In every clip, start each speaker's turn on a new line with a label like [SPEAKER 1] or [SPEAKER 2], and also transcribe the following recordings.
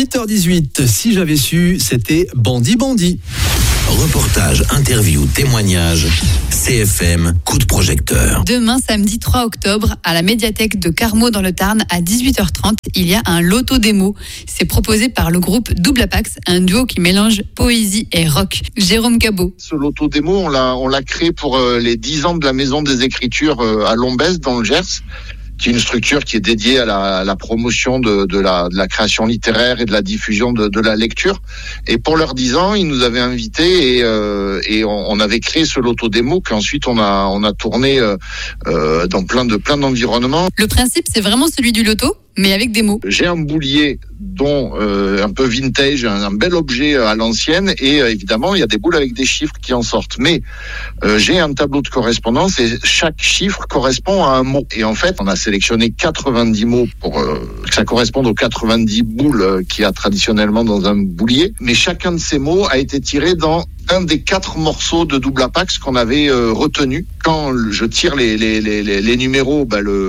[SPEAKER 1] 8h18, si j'avais su, c'était Bandit.
[SPEAKER 2] Reportage, interview, témoignage, CFM, coup de projecteur.
[SPEAKER 3] Demain, samedi 3 octobre, à la médiathèque de Carmaux dans le Tarn, à 18h30, il y a un loto démo. C'est proposé par le groupe Double Apax, un duo qui mélange poésie et rock. Jérôme Cabot.
[SPEAKER 4] Ce loto démo, on l'a créé pour les 10 ans de la Maison des Écritures à Lombez, dans le Gers, qui est une structure qui est dédiée à la promotion de la création littéraire et de la diffusion de la lecture. Et pour leurs 10 ans, ils nous avaient invités et on avait créé ce loto démo qu'ensuite on a tourné dans plein d'environnements.
[SPEAKER 3] Le principe, c'est vraiment celui du loto, mais avec des mots.
[SPEAKER 4] J'ai un boulier dont un peu vintage, un bel objet à l'ancienne, et évidemment il y a des boules avec des chiffres qui en sortent. Mais j'ai un tableau de correspondance et chaque chiffre correspond à un mot. Et en fait, on a sélectionné 90 mots pour que ça corresponde aux 90 boules qu'il y a traditionnellement dans un boulier. Mais chacun de ces mots a été tiré dans un des 4 morceaux de Double Apax qu'on avait retenu. Quand je tire les numéros,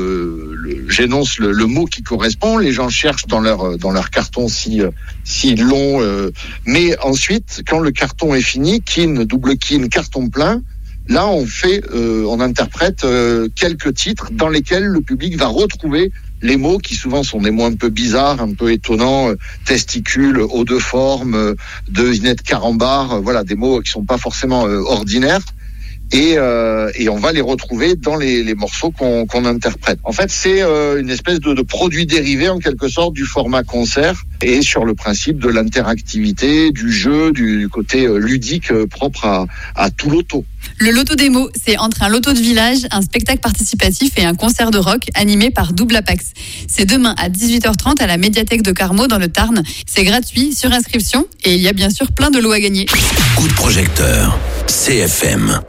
[SPEAKER 4] j'énonce le mot qui correspond. Les gens cherchent dans leur carton s'ils l'ont. Mais ensuite, quand le carton est fini, double kin, carton plein, là on interprète quelques titres dans lesquels le public va retrouver les mots qui souvent sont des mots un peu bizarres, un peu étonnants, testicule, eau de forme, devinette carambar, voilà, des mots qui sont pas forcément ordinaires. Et on va les retrouver dans les morceaux qu'on interprète. En fait, c'est une espèce de produit dérivé en quelque sorte du format concert et sur le principe de l'interactivité, du jeu, du côté ludique propre à tout loto.
[SPEAKER 3] Le loto démo, c'est entre un loto de village, un spectacle participatif et un concert de rock animé par Double Apax. C'est demain à 18h30 à la médiathèque de Carmaux dans le Tarn. C'est gratuit, sur inscription, et il y a bien sûr plein de lots à gagner.
[SPEAKER 2] Coup de projecteur, CFM.